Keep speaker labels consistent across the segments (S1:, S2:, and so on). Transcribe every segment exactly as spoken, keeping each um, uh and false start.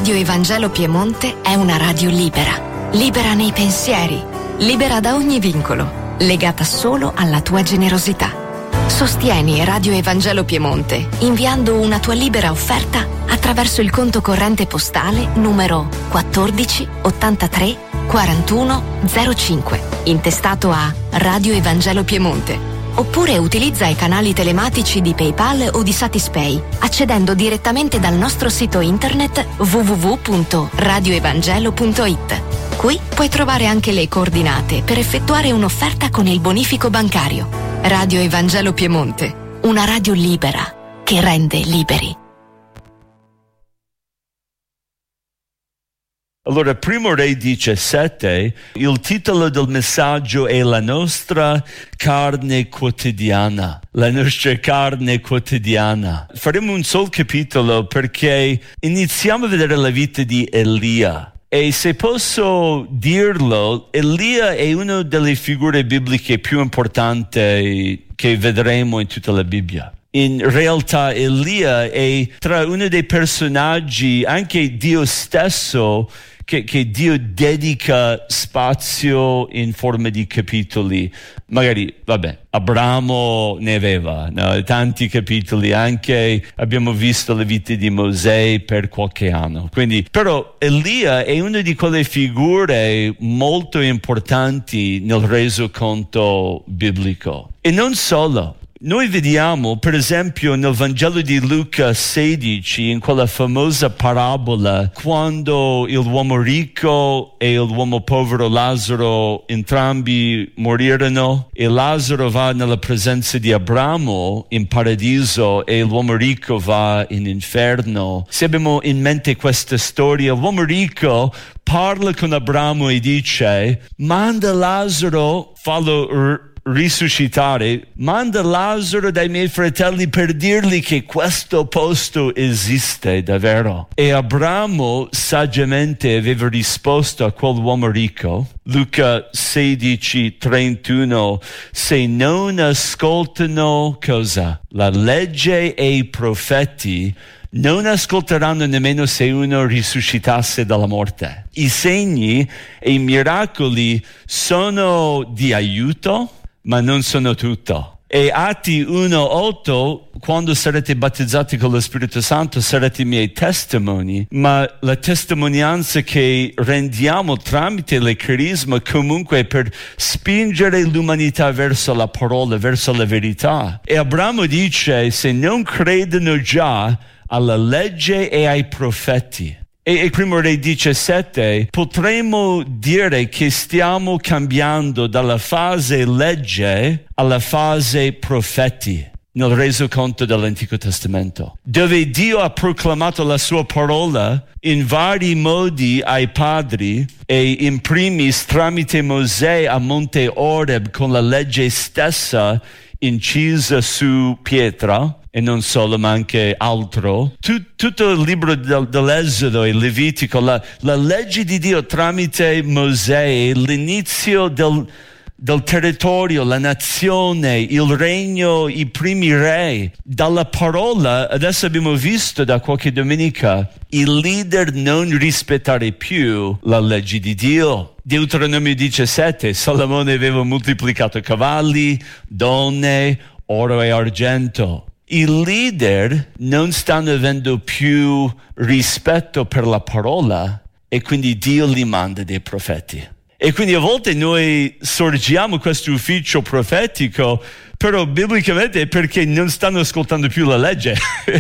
S1: Radio Evangelo Piemonte è una radio libera, libera nei pensieri, libera da ogni vincolo, legata solo alla tua generosità. Sostieni Radio Evangelo Piemonte inviando una tua libera offerta attraverso il conto corrente postale numero quattordici ottantatré quarantuno zero cinque, intestato a Radio Evangelo Piemonte. Oppure utilizza i canali telematici di PayPal o di Satispay, accedendo direttamente dal nostro sito internet w w w punto radio evangelo punto i t. Qui puoi trovare anche le coordinate per effettuare un'offerta con il bonifico bancario. Radio Evangelo Piemonte, una radio libera che rende liberi.
S2: Allora, Primo Re diciassette, il titolo del messaggio è La nostra carne quotidiana. La nostra carne quotidiana. Faremo un solo capitolo perché iniziamo a vedere la vita di Elia. E se posso dirlo, Elia è una delle figure bibliche più importanti che vedremo in tutta la Bibbia. In realtà Elia è tra uno dei personaggi, anche Dio stesso, Che, che Dio dedica spazio in forma di capitoli. Magari, vabbè, Abramo ne aveva, no? Tanti capitoli, anche abbiamo visto la vita di Mosè per qualche anno. Quindi, però Elia è una di quelle figure molto importanti nel resoconto biblico. E non solo. Noi vediamo, per esempio, nel Vangelo di Luca sedici, in quella famosa parabola, quando l'uomo ricco e l'uomo povero Lazzaro entrambi morirono e Lazzaro va nella presenza di Abramo in paradiso e l'uomo ricco va in inferno. Se abbiamo in mente questa storia, l'uomo ricco parla con Abramo e dice: manda Lazzaro, fallo r- risuscitare, manda Lazzaro dai miei fratelli per dirgli che questo posto esiste davvero. E Abramo saggiamente aveva risposto a quell'uomo ricco, Luca sedici trentuno, se non ascoltano cosa? La legge e i profeti, non ascolteranno nemmeno se uno risuscitasse dalla morte. I segni e i miracoli sono di aiuto, ma non sono tutto. E Atti uno otto, quando sarete battezzati con lo Spirito Santo sarete miei testimoni, ma la testimonianza che rendiamo tramite le carisma comunque è per spingere l'umanità verso la parola, verso la verità. E Abramo dice: se non credono già alla legge e ai profeti. E, e Primo Re diciassette, potremmo dire che stiamo cambiando dalla fase legge alla fase profeti nel resoconto dell'Antico Testamento, dove Dio ha proclamato la sua parola in vari modi ai padri e in primis tramite Mosè a Monte Oreb con la legge stessa incisa su pietra. E non solo, ma anche altro. Tut, tutto il libro del, dell'Esodo e Levitico, la, la legge di Dio tramite Mosè, l'inizio del, del territorio, la nazione, il regno, i primi re. Dalla parola, adesso abbiamo visto da qualche domenica, il leader non rispettare più la legge di Dio. Deuteronomio diciassette, Salomone aveva moltiplicato cavalli, donne, oro e argento. I leader non stanno avendo più rispetto per la parola e quindi Dio li manda dei profeti. E quindi a volte noi sorgiamo questo ufficio profetico, però biblicamente è perché non stanno ascoltando più la legge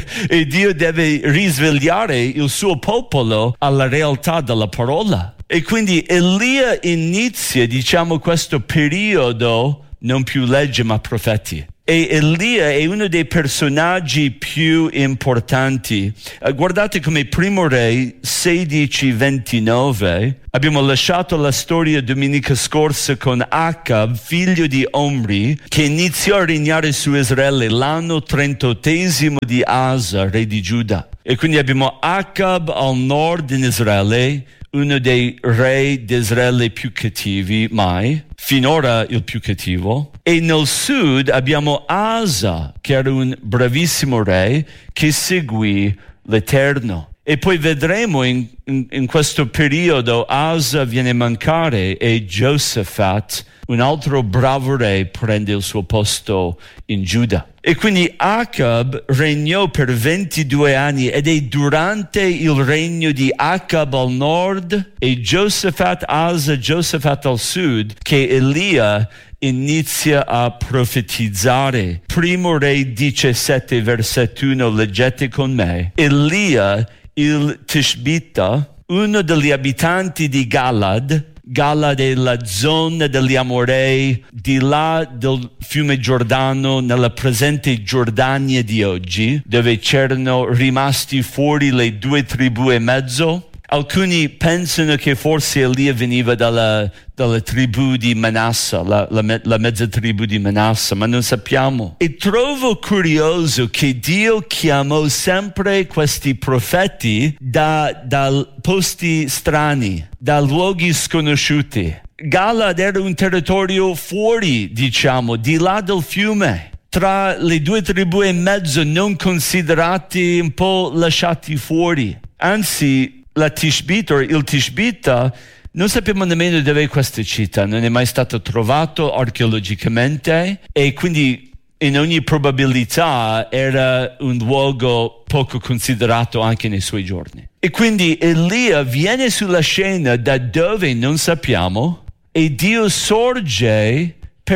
S2: e Dio deve risvegliare il suo popolo alla realtà della parola. E quindi Elia inizia, diciamo, questo periodo, non più legge ma profeti. E Elia è uno dei personaggi più importanti. Uh, guardate come Primo Re sedici ventinove, abbiamo lasciato la storia domenica scorsa con Acab, figlio di Omri, che iniziò a regnare su Israele l'anno trentottesimo di Asa, re di Giuda. E quindi abbiamo Acab al nord in Israele, uno dei re di Israele più cattivi mai, finora il più cattivo. E nel sud abbiamo Asa, che era un bravissimo re che seguì l'Eterno. E poi vedremo in, in, in questo periodo Asa viene a mancare e Giosafat, un altro bravo re, prende il suo posto in Giuda. E quindi Acab regnò per ventidue anni ed è durante il regno di Acab al nord e Giosafat, Asa, Giosafat al sud che Elia inizia a profetizzare. Primo Re diciassette, versetto uno, leggete con me. Elia, il Tishbita, uno degli abitanti di Galad, Galad è la zona degli Amorei, di là del fiume Giordano, nella presente Giordania di oggi, dove c'erano rimasti fuori le due tribù e mezzo. Alcuni pensano che forse Elia veniva dalla, dalla tribù di Manasse, la, la, la mezza tribù di Manasse, ma non sappiamo. E trovo curioso che Dio chiamò sempre questi profeti da, da posti strani, da luoghi sconosciuti. Galad era un territorio fuori, diciamo, di là del fiume, tra le due tribù e mezzo, non considerati, un po' lasciati fuori. Anzi, la Tishbita, il Tishbita, non sappiamo nemmeno dove è questa città, non è mai stato trovato archeologicamente e quindi in ogni probabilità era un luogo poco considerato anche nei suoi giorni. E quindi Elia viene sulla scena da dove non sappiamo e Dio sorge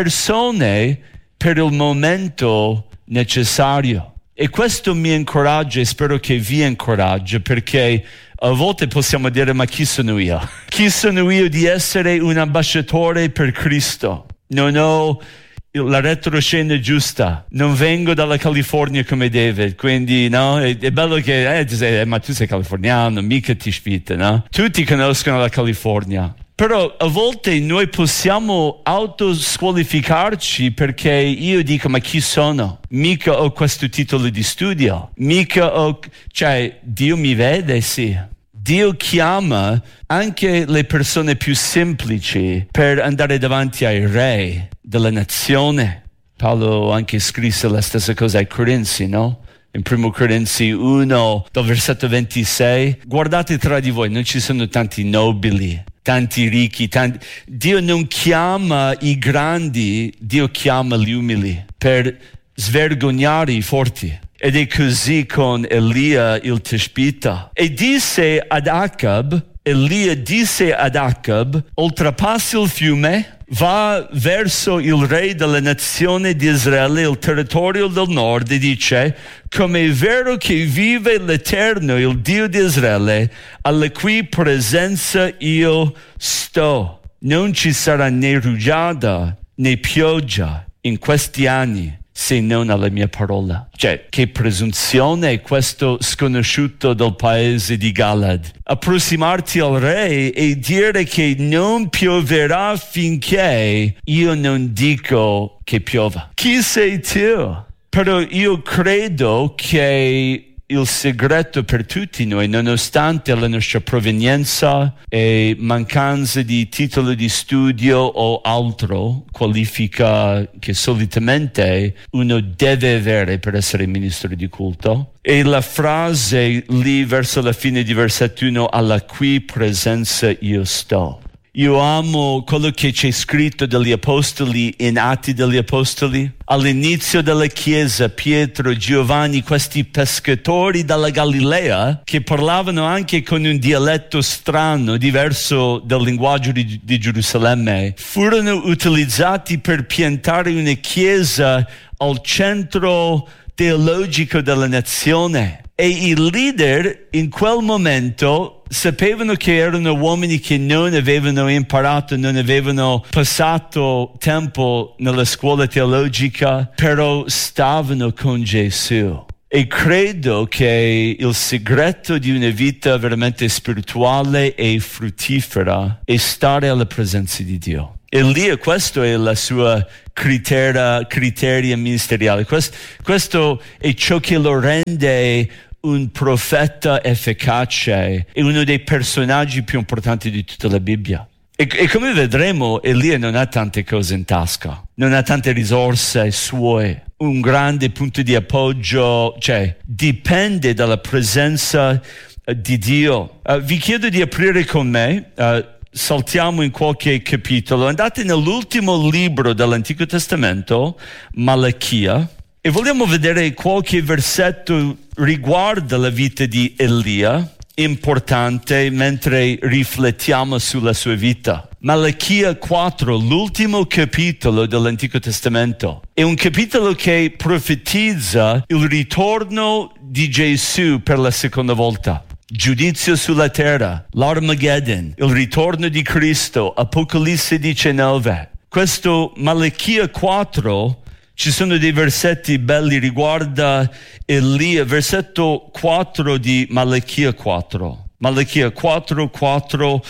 S2: persone per il momento necessario. E questo mi incoraggia e spero che vi incoraggia, perché a volte possiamo dire: ma chi sono io? Chi sono io di essere un ambasciatore per Cristo? Non ho la retroscena giusta, non vengo dalla California come David, quindi no, è, è bello che eh, tu sei, ma tu sei californiano, mica ti spita, no? Tutti conoscono la California. Però a volte noi possiamo autosqualificarci perché io dico: ma chi sono? Mica ho questo titolo di studio, mica ho... Cioè, Dio mi vede, sì. Dio chiama anche le persone più semplici per andare davanti ai re della nazione. Paolo anche scrisse la stessa cosa ai Corinzi, no? In primo Corinzi uno, dal versetto ventisei, guardate tra di voi, non ci sono tanti nobili, tanti ricchi, tanti... Dio non chiama i grandi, Dio chiama gli umili per svergognare i forti. Ed è così con Elia il Tishbita. E disse ad Acab, Elia disse ad Acab: oltrepassa il fiume, va verso il re della nazione di Israele, il territorio del nord, e dice: come è vero che vive l'Eterno, il Dio di Israele, alla cui presenza io sto, non ci sarà né rugiada né pioggia in questi anni, se non alla mia parola. Cioè, che presunzione è questo sconosciuto del paese di Galad. Approssimarti al re e dire che non pioverà finché io non dico che piova. Chi sei tu? Però io credo che il segreto per tutti noi, nonostante la nostra provenienza e mancanza di titolo di studio o altro, qualifica che solitamente uno deve avere per essere ministro di culto, e la frase lì verso la fine di versetto uno: alla cui presenza io sto. Io amo quello che c'è scritto degli apostoli in Atti degli Apostoli. All'inizio della Chiesa, Pietro, Giovanni, questi pescatori dalla Galilea, che parlavano anche con un dialetto strano, diverso dal linguaggio di, di Gerusalemme, furono utilizzati per piantare una chiesa al centro teologico della nazione. E i leader in quel momento sapevano che erano uomini che non avevano imparato, non avevano passato tempo nella scuola teologica, però stavano con Gesù. E credo che il segreto di una vita veramente spirituale e fruttifera è stare alla presenza di Dio. Elia, questo è la sua criteria, criteria ministeriale. Questo, questo è ciò che lo rende un profeta efficace e uno dei personaggi più importanti di tutta la Bibbia. E, e come vedremo, Elia non ha tante cose in tasca, non ha tante risorse sue. un grande punto di appoggio, cioè dipende dalla presenza uh, di Dio. Uh, vi chiedo di aprire con me, uh, saltiamo in qualche capitolo, andate nell'ultimo libro dell'Antico Testamento, Malachia, e vogliamo vedere qualche versetto riguardo la vita di Elia, importante mentre riflettiamo sulla sua vita. Malachia quattro, l'ultimo capitolo dell'Antico Testamento, è un capitolo che profetizza il ritorno di Gesù per la seconda volta. Giudizio sulla terra, l'Armageddon, il ritorno di Cristo, Apocalisse diciannove. Questo Malachia quattro, ci sono dei versetti belli riguardo Elia, versetto quattro di Malachia quattro. Malachia quattro quattro,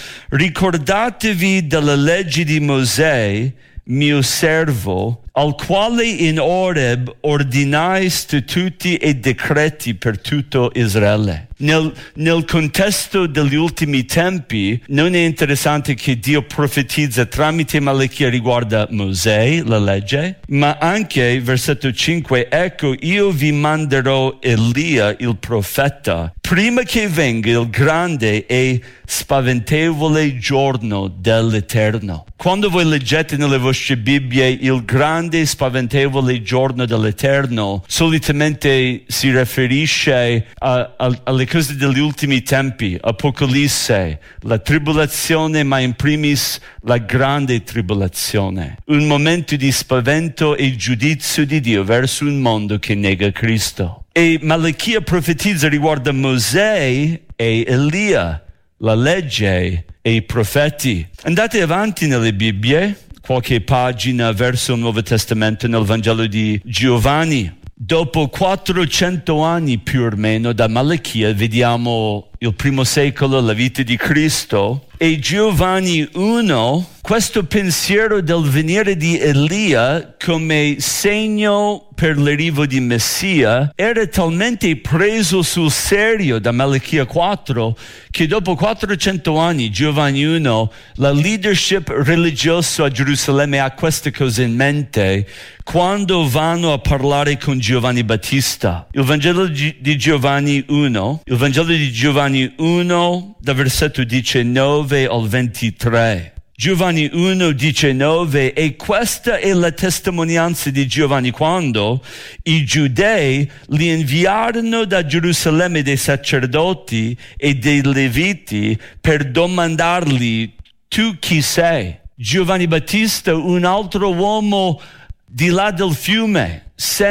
S2: ricordatevi della legge di Mosè, mio servo, al quale in Oreb ordinai statuti e decreti per tutto Israele. Nel, nel contesto degli ultimi tempi non è interessante che Dio profetizza tramite Malachia riguardo Mosè, la legge, ma anche, versetto cinque, ecco io vi manderò Elia il profeta, prima che venga il grande e spaventevole giorno dell'Eterno. Quando voi leggete nelle vostre Bibbie il grande e spaventevole giorno dell'Eterno, solitamente si riferisce a, a, alle cose degli ultimi tempi, Apocalisse, la tribolazione, ma in primis la grande tribolazione, un momento di spavento e giudizio di Dio verso un mondo che nega Cristo. E Malachia profetizza riguardo Mosè e Elia, la legge e i profeti. Andate avanti nelle Bibbie, qualche pagina verso il Nuovo Testamento nel Vangelo di Giovanni. Dopo quattrocento anni più o meno da Malachia, vediamo il primo secolo, la vita di Cristo, e Giovanni uno, questo pensiero del venire di Elia come segno per l'arrivo di Messia era talmente preso sul serio da Malachia quattro che dopo quattrocento anni Giovanni uno, la leadership religiosa a Gerusalemme ha queste cose in mente quando vanno a parlare con Giovanni Battista. Il Vangelo di Giovanni uno, il Vangelo di Giovanni uno, dal versetto diciannove al ventitré. Giovanni uno diciannove, e questa è la testimonianza di Giovanni quando i giudei li inviarono da Gerusalemme dei sacerdoti e dei leviti per domandargli: tu chi sei? Giovanni Battista, un altro uomo di là del fiume,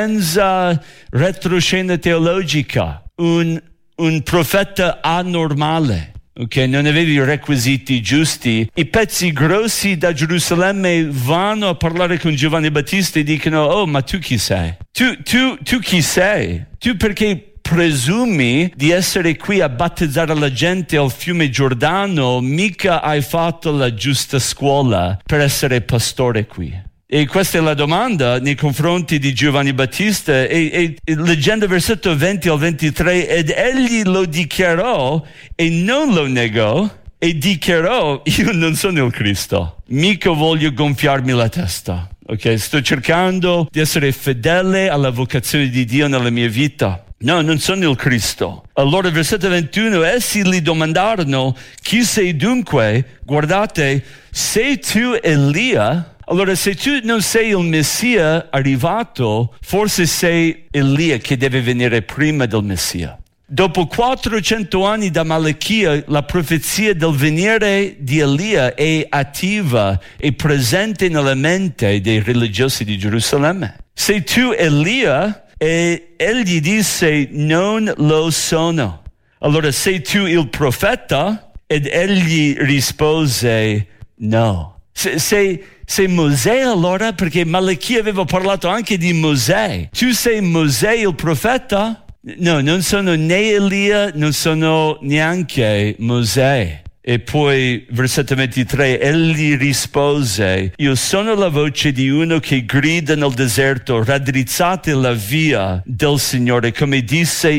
S2: senza retroscena teologica, un, un profeta anormale. Ok, non avevi i requisiti giusti. I pezzi grossi da Gerusalemme vanno a parlare con Giovanni Battista e dicono: oh, ma tu chi sei? Tu, tu, tu chi sei? Tu perché presumi di essere qui a battezzare la gente al fiume Giordano? Mica hai fatto la giusta scuola per essere pastore qui. E questa è la domanda nei confronti di Giovanni Battista, e, e, e leggendo versetto venti al ventitré, ed egli lo dichiarò e non lo negò, e dichiarò: io non sono il Cristo, mica voglio gonfiarmi la testa. Ok, sto cercando di essere fedele alla vocazione di Dio nella mia vita. No, non sono il Cristo. Allora, versetto ventuno, essi gli domandarono: chi sei dunque? Guardate, sei tu Elia? Allora, se tu non sei il Messia arrivato, forse sei Elia che deve venire prima del Messia. Dopo quattrocento anni da Malachia, la profezia del venire di Elia è attiva e presente nella mente dei religiosi di Gerusalemme. Sei tu Elia? E egli disse: non lo sono. Allora, sei tu il profeta? Ed egli rispose: no. Se, sei, sei Mosè allora? Perché Malachia aveva parlato anche di Mosè. Tu sei Mosè il profeta? No, non sono né Elia, non sono neanche Mosè. E poi, versetto ventitré, egli rispose: io sono la voce di uno che grida nel deserto, raddrizzate la via del Signore, come disse